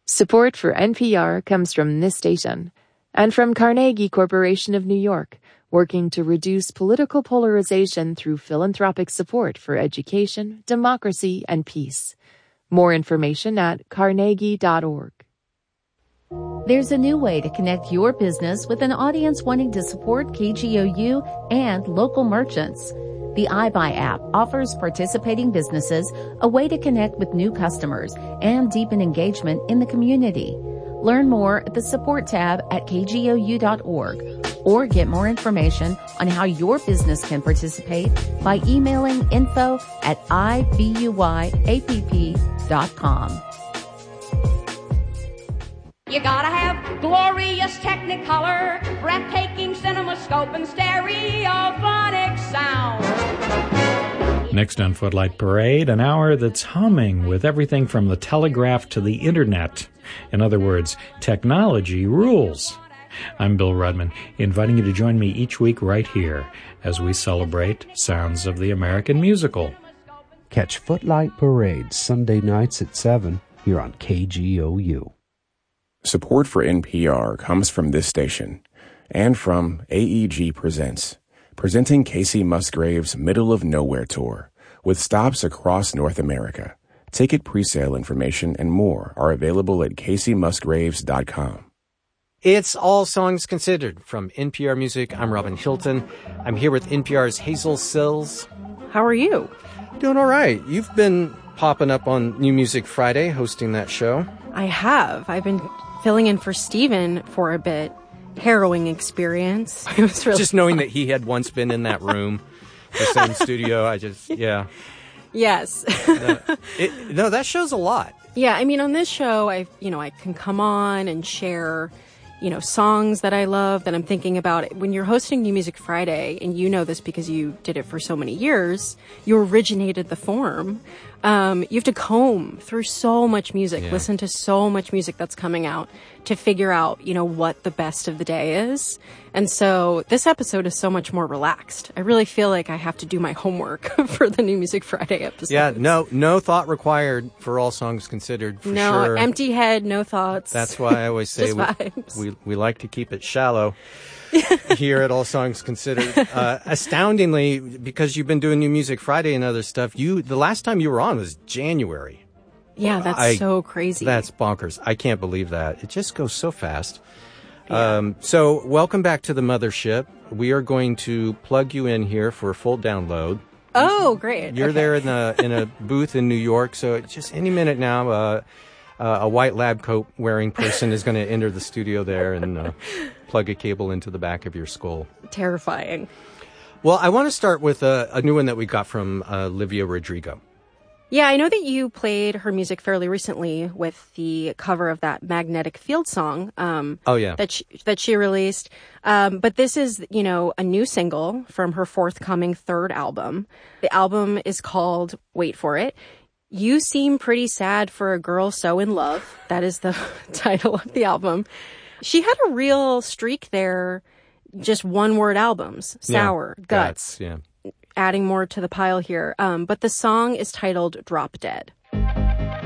Support for NPR comes from this station and from Carnegie Corporation of New York, working to reduce political polarization through philanthropic support for education, democracy, and peace. More information at carnegie.org. There's a new way to connect your business with an audience wanting to support KGOU and local merchants. The iBuy app offers participating businesses a way to connect with new customers and deepen engagement in the community. Learn more at the support tab at kgou.org or get more information on how your business can participate by emailing info@ibuyapp.com. You gotta have glorious Technicolor, breathtaking CinemaScope, and stereophonic sound. Next on Footlight Parade, an hour that's humming with everything from the telegraph to the internet. In other words, technology rules. I'm Bill Rudman, inviting you to join me each week right here as we celebrate Sounds of the American Musical. Catch Footlight Parade Sunday nights at 7 here on KGOU. Support for NPR comes from this station and from AEG Presents, presenting Casey Musgrave's Middle of Nowhere Tour with stops across North America. Ticket presale information and more are available at caseymusgraves.com. It's All Songs Considered from NPR Music. I'm Robin Hilton. I'm here with NPR's Hazel Sills. How are you? Doing all right. You've been popping up on New Music Friday, hosting that show. I have. I've been filling in for Steven for a bit. Harrowing experience. It was really just knowing that he had once been in that room, the same studio. Yeah. Yes. No, that shows a lot. Yeah, I mean, on this show, I can come on and share, songs that I love that I'm thinking about. When you're hosting New Music Friday, and you know this because you did it for so many years, you originated the form. You have to comb through so much music, listen to so much music that's coming out to figure out, what the best of the day is. And so this episode is so much more relaxed. I really feel like I have to do my homework for the New Music Friday episode. Yeah, no thought required for All Songs Considered, for sure. No, empty head, no thoughts. That's why I always say we like to keep it shallow. Here at All Songs Considered. Astoundingly, because you've been doing New Music Friday and other stuff, the last time you were on was January. Yeah, that's so crazy. That's bonkers. I can't believe that. It just goes so fast. Yeah. So welcome back to the mothership. We are going to plug you in here for a full download. Oh, great. You're there in a booth in New York, so just any minute now, a white lab coat wearing person is going to enter the studio there and plug a cable into the back of your skull. Terrifying. Well, I want to start with a new one that we got from Olivia Rodrigo. Yeah, I know that you played her music fairly recently with the cover of that Magnetic Field song. That she released. But this is, a new single from her forthcoming third album. The album is called, wait for it, You Seem Pretty Sad for a Girl So in Love. That is the title of the album. She had a real streak there, just one-word albums, Sour, Guts. Yeah. Adding more to the pile here. But the song is titled Drop Dead.